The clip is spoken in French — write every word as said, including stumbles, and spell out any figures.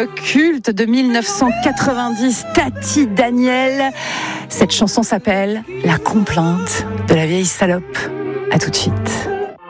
culte de mille neuf cent quatre-vingt-dix, Tati Daniel. Cette chanson s'appelle La complainte de la vieille salope. À tout de suite.